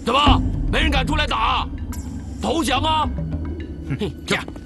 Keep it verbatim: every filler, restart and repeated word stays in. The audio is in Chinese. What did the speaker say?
怎么没人敢出来打？投降啊！ 哼，这样。